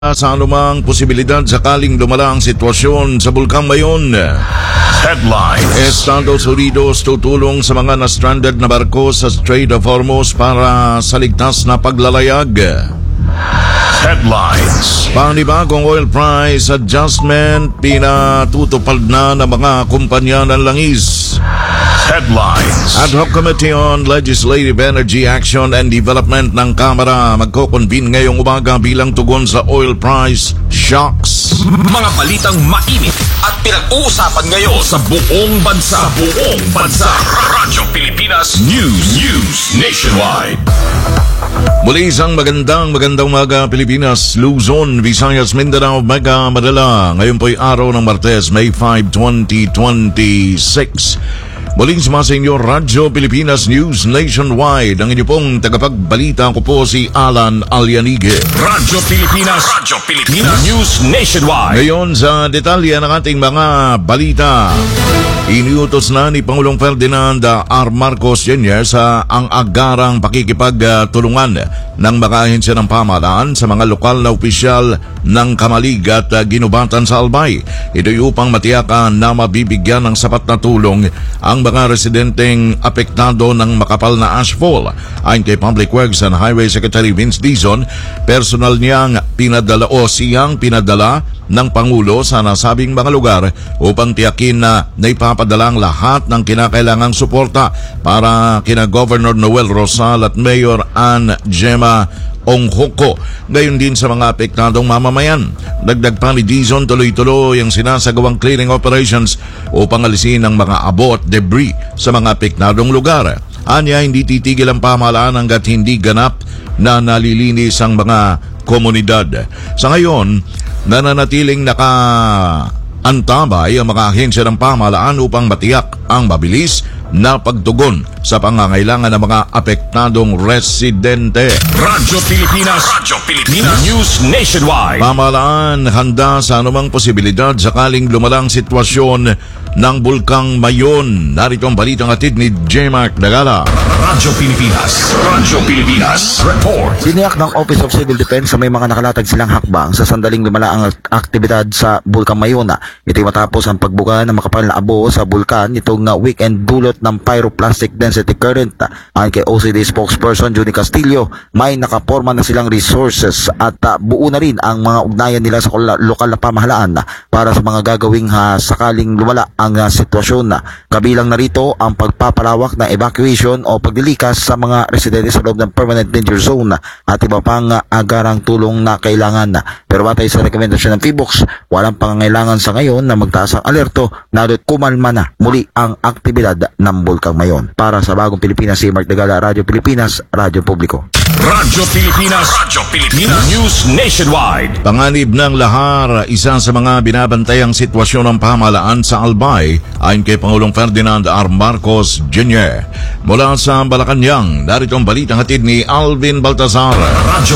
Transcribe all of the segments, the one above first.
Sa anumang posibilidad sakaling lumala ang sitwasyon sa Bulkang Mayon. Headlines. Estados Unidos tutulong sa mga na-stranded na barko sa Strait of Hormuz para sa ligtas na paglalayag. Headlines. Panibagong oil price adjustment pinatutupad na ng mga kumpanya ng langis. Headlines. Ad hoc Committee on Legislative Energy Action and Development ng Kamara magko-convene ngayong umaga bilang tugon sa oil price shocks. Mga balitang mainit at pinag-uusapan ngayon sa buong bansa. Radyo Pilipinas News Nationwide. Muli isang magandang umaga Pilipinas, Luzon, Visayas, Mindanao, Mega Manila. Ngayon po'y araw ng Martes, May 5, 2026. Muling sumasa inyo, Radyo Pilipinas News Nationwide. Ang inyo pong tagapagbalita ko po si Alan Alianige. Radyo Pilipinas News Nationwide. Ngayon sa detalye ng ating mga balita. Iniutos na ni Pangulong Ferdinand R. Marcos Jr. sa ang agarang pakikipagtulungan ng mga ahensya ng pamahalaan sa mga lokal na opisyal ng Kamalig at Ginubatan sa Albay. Ito'y upang matiyakan na mabibigyan ng sapat na tulong ang mga residenteng apektado ng makapal na ashfall. Ayon kay Public Works and Highway Secretary Vince Dizon, personal niyang siyang pinadala ng Pangulo sa nasabing mga lugar upang tiyakin na naipapadala ang lahat ng kinakailangang suporta para kina Governor Noel Rosal at Mayor Ann Gemma Onghoko, gayon din sa mga apektadong mamamayan. Dagdag pa ni Dizon, tuloy-tuloy ang sinasagawang clearing operations upang alisin ang mga abo at debris sa mga apektadong lugar. Anya, hindi titigil ang pamahalaan hanggat hindi ganap na nalilinis ang mga komunidad. Sa ngayon, nananatiling nakaantabay ang mga ahensya ng pamahalaan upang matiyak ang mabilis na pagtugon sa pangangailangan ng mga apektadong residente. Radyo Pilipinas News Nationwide. Pamahalaan handa sa anumang posibilidad sakaling lumalang sitwasyon ng Bulkang Mayon. Narito ang balitang atid ni J. Mark Dagala. Radyo Pilipinas Report. Siniyak ng Office of Civil Defense sa may mga nakalatag silang hakbang sa sandaling lumala ang aktibidad sa Bulkang Mayon. Ito'y matapos ang pagbuga ng makapal na abo sa bulkan nitong weekend dulot ng pyroclastic density current. Ayon kay OCD spokesperson Judy Castillo, may nakaporma na silang resources at buo na rin ang mga ugnayan nila sa lokal na pamahalaan para sa mga gagawing sakaling lumala ang sitwasyon. Kabilang na rito ang pagpapalawak ng evacuation o paglilikas sa mga residente sa loob ng permanent danger zone at iba pang agarang tulong na kailangan. Pero batay sa rekomendasyon ng PBOX, walang pangangailangan sa ngayon na magtaas ang alerto nado't kumalma na muli ang aktibidad ng Bulkang Mayon. Para sa Bagong Pilipinas, si Mark Dagala, Radyo Pilipinas, Radyo Publiko. Radyo Pilipinas News Nationwide. Panganib ng lahar, isa sa mga binabantayang sitwasyon ng pamahalaan sa Albay, ayon kay Pangulong Ferdinand R. Marcos Jr. Mula sa Malacanang, narito ang balitang hatid ni Alvin Baltazar. Radyo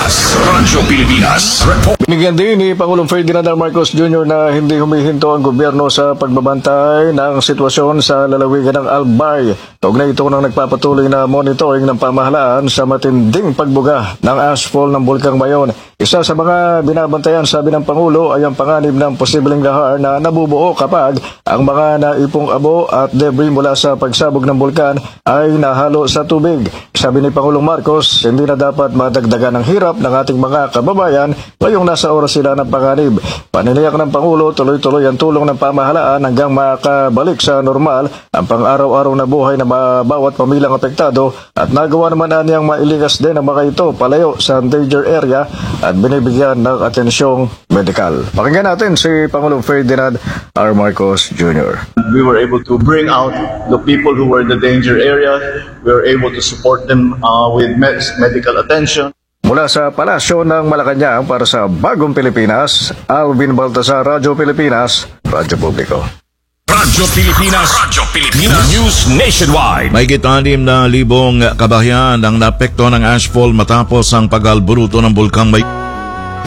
Pilipinas Report. Binigyan din ni Pangulong Ferdinand R. Marcos Jr. na hindi humihinto ang gobyerno sa pagbabantay ng sitwasyon sa lalawigan ng Albay. Kaugnay ito ng nagpapatuloy na monitoring ng pamahalaan sa matinding pagbuga ng ashfall ng Bulkang Mayon. Isa sa mga binabantayan, sabi ng Pangulo, ay ang panganib ng posibleng lahar na nabubuo kapag ang mga naipong abo at debris mula sa pagsabog ng bulkan ay nahalo sa tubig. Sabi ni Pangulong Marcos, hindi na dapat madagdagan ng hirap ng ating mga kababayan ngayong nasa oras sila ng panganib. Paniniyak ng Pangulo, tuloy-tuloy ang tulong ng pamahalaan hanggang makabalik sa normal ang pang-araw-araw na buhay ng bawat pamilyang apektado at nagawa naman niyang mailigas din ang mga ito palayo sa danger area at binibigyan ng atensyong medikal. Pakinggan natin si Pangulong Ferdinand R. Marcos Jr. We were able to bring out the people who were in the danger area. We were able to support them with medical attention. Mula sa Palasyo ng Malacanang para sa Bagong Pilipinas, Alvin Baltazar, Radyo Pilipinas, Radyo Publiko. Radyo Pilipinas News Nationwide. May 6,000 kabahayan ang naapekto ng ashfall matapos ang pag-alburuto ng Bulkang Mayon.